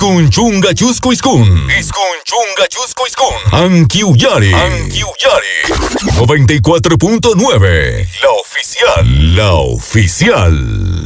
Iskun chunga chusco iskun. Iskun chunga chusco iskun. Ankiuyari. Ankiuyari. 94.9. La oficial. La oficial.